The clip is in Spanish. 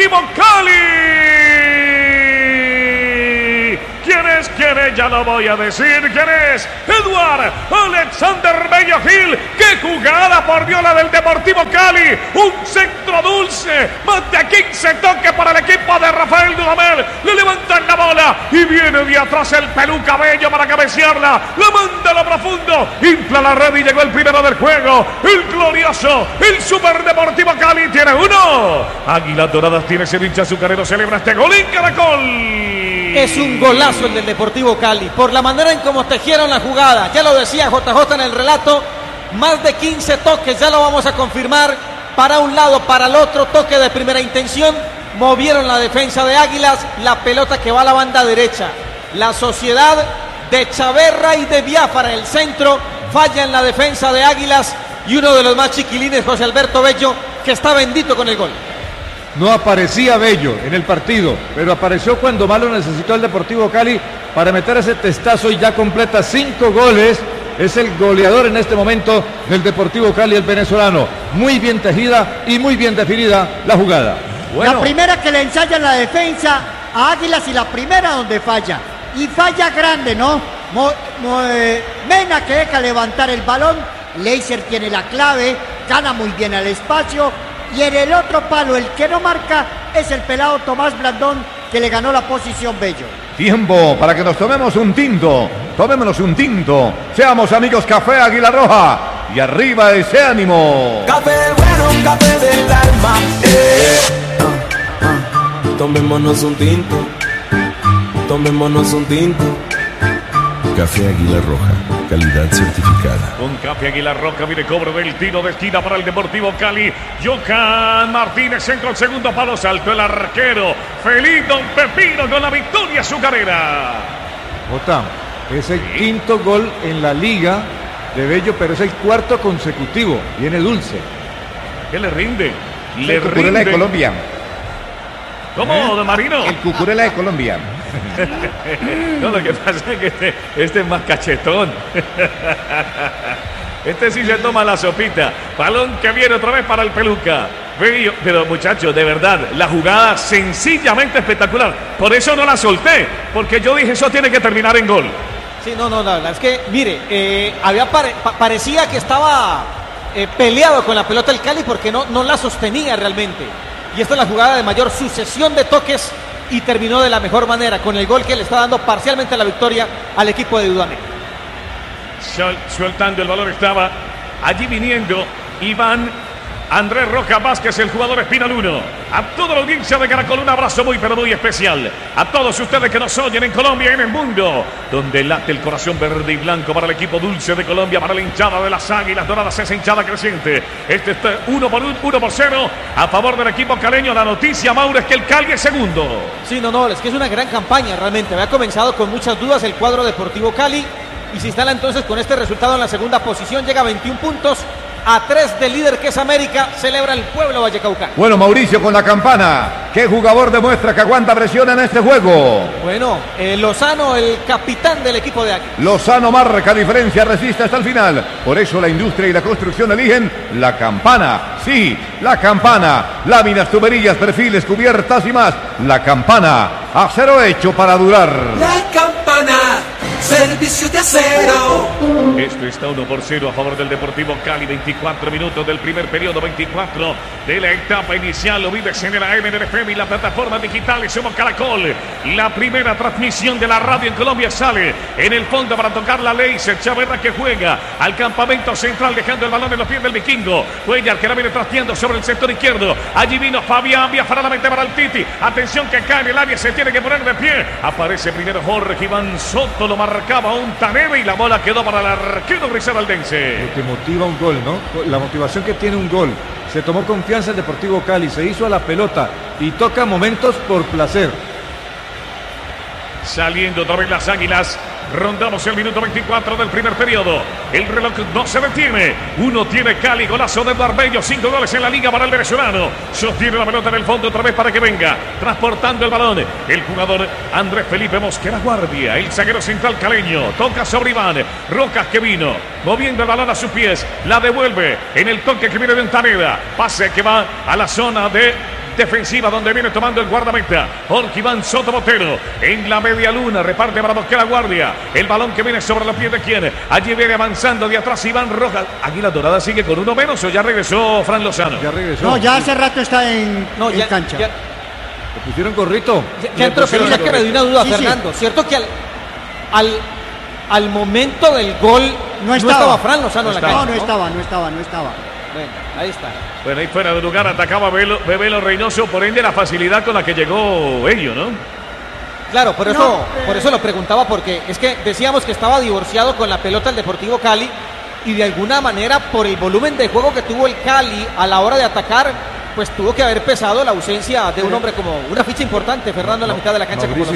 Deportivo Cali. ¿Quién es? Ya lo voy a decir. ¿Quién es? Eduard Alexander Bello Gil. ¡Qué jugada, por Dios, la del Deportivo Cali! Un centro dulce. Más de 15 toques para el equipo de Rafael Dudamel. Le levantan la bola y viene de atrás el Peluca Bello para cabecearla. La manda a lo profundo. Infla la red y llegó el primero del juego. El glorioso, el Super Deportivo Cali tiene uno. Águilas Doradas tiene ese hincha azucarero. Celebra este gol en Caracol. Es un golazo el del Deportivo Cali, por la manera en cómo tejieron la jugada. Ya lo decía JJ en el relato, más de 15 toques, ya lo vamos a confirmar, para un lado, para el otro, toque de primera intención, movieron la defensa de Águilas, la pelota que va a la banda derecha. La sociedad de Chaverra y de Biafara, el centro, falla en la defensa de Águilas, y uno de los más chiquilines, José Alberto Bello, que está bendito con el gol. No aparecía Bello en el partido, pero apareció cuando más lo necesitó el Deportivo Cali para meter ese testazo y ya completa 5 goles. Es el goleador en este momento del Deportivo Cali, el venezolano. Muy bien tejida y muy bien definida la jugada. Bueno. La primera que le ensaya en la defensa a Águilas y la primera donde falla. Y falla grande, ¿no? Mena que deja levantar el balón. Leiser tiene la clave, gana muy bien al espacio. Y en el otro palo, el que no marca, es el pelado Tomás Blandón, que le ganó la posición Bello. Tiempo para que nos tomemos un tinto. Tomémonos un tinto. Seamos amigos Café Águila Roja. Y arriba ese ánimo. Café bueno, café del alma. Tomémonos un tinto. Tomémonos un tinto. Café Águila Roja, calidad certificada. Con Café Águila Roja viene cobro del tiro de esquina para el Deportivo Cali. Johan Martínez centro al segundo palo, saltó el arquero Feliz Don Pepino con la victoria azucarera. Jota, es el quinto gol en la liga de Bello, pero es el cuarto consecutivo. Viene dulce. ¿Qué le rinde? Le Cucurella de Colombia. ¿Cómo, don Marino? El Cucurella de Colombia. No, lo que pasa es que este es más cachetón. Este sí se toma la sopita. Balón que viene otra vez para el Peluca. Pero muchachos, de verdad, la jugada sencillamente espectacular. Por eso no la solté, porque yo dije, eso tiene que terminar en gol. Sí, no, la verdad es que, mire, parecía que estaba peleado con la pelota el Cali porque no la sostenía realmente. Y esta es la jugada de mayor sucesión de toques y terminó de la mejor manera con el gol que le está dando parcialmente la victoria al equipo de Dudamel. Sueltando el balón estaba allí viniendo Iván Andrés Rojas Vázquez, el jugador Espinal 1. A toda la audiencia de Caracol, un abrazo muy pero muy especial. A todos ustedes que nos oyen en Colombia y en el mundo, donde late el corazón verde y blanco para el equipo dulce de Colombia, para la hinchada de las Águilas Doradas, esa hinchada creciente. Este está 1-0 a favor del equipo caleño. La noticia, Mauro, es que el Cali es segundo. Sí, es que es una gran campaña realmente. Había comenzado con muchas dudas el cuadro Deportivo Cali y se instala entonces con este resultado en la segunda posición. Llega a 21 puntos. A 3 del líder que es América, celebra el pueblo vallecaucano. Bueno, Mauricio con la campana. ¿Qué jugador demuestra que aguanta presión en este juego? Bueno, Lozano, el capitán del equipo de Águilas. Lozano marca diferencia, resiste hasta el final. Por eso la industria y la construcción eligen la campana. Sí, la campana. Láminas, tuberías, perfiles, cubiertas y más. La campana. Acero hecho para durar. La campana. Servicio de acero. Esto está 1-0 a favor del Deportivo Cali. 24 minutos del primer periodo, 24 de la etapa inicial. Lo vives en el AM del FM y la plataforma digital. Somos Caracol. La primera transmisión de la radio en Colombia sale en el fondo para tocar la Leiser. Chaverra que juega al campamento central, dejando el balón en los pies del vikingo. Cuellar que la viene trasteando sobre el sector izquierdo. Allí vino Fabián Biafara, la mete para el Titi. Atención que cae en el área, se tiene que poner de pie. Aparece primero Jorge Iván Soto, lo marcaba un Taneve y la bola quedó para el arquero risaraldense. Te motiva un gol, ¿no? La motivación que tiene un gol. Se tomó confianza el Deportivo Cali, se hizo a la pelota y toca momentos por placer. Saliendo otra vez las Águilas. Rondamos el minuto 24 del primer periodo. El reloj no se detiene. Uno tiene Cali, golazo de Barbello. 5 goles en la liga para el venezolano. Sostiene la pelota en el fondo otra vez para que venga. Transportando el balón. El jugador Andrés Felipe Mosquera Guardia. El zaguero central caleño. Toca sobre Iván Rojas que vino. Moviendo el balón a sus pies. La devuelve en el toque que viene de Ontaneda. Pase que va a la zona de defensiva donde viene tomando el guardameta Jorge Iván Soto Botero. En la media luna reparte para Mosquera Guardia. El balón que viene sobre los pies de quién. Allí viene avanzando de atrás Iván Rojas. Águila Dorada sigue con uno menos o ya regresó Fran Lozano. Ya regresó. No, ya hace rato está en cancha. Le pusieron gorrito. Ya entró, pero ya que me dio una duda, Sí, Fernando. ¿Cierto que al momento del gol no estaba Fran Lozano en la cancha? No estaba. Bueno, ahí está. Bueno, ahí fuera de lugar atacaba Bebelo Reynoso, por ende la facilidad con la que llegó ellos, ¿no? Claro, por eso lo preguntaba, porque es que decíamos que estaba divorciado con la pelota el Deportivo Cali y de alguna manera por el volumen de juego que tuvo el Cali a la hora de atacar, pues tuvo que haber pesado la ausencia de un hombre como una ficha importante, Fernando, en la mitad de la cancha. Mauricio,